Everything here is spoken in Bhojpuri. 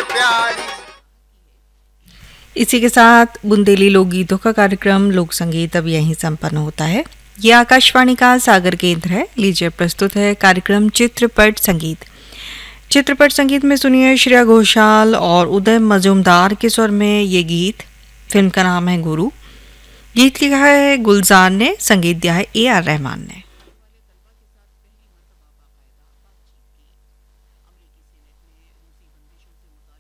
प्यारी। इसी के साथ बुंदेली लोकगीतों का कार्यक्रम लोक संगीत अब यहीं संपन्न होता है। ये आकाशवाणी का सागर केंद्र है। लीजिए प्रस्तुत है कार्यक्रम चित्रपट संगीत। चित्रपट संगीत में सुनिए श्रेया घोषाल और उदय मजूमदार के स्वर में ये गीत। फिल्म का नाम है गुरु। गीत लिखा है गुलजार ने, संगीत दिया है AR रहमान ने।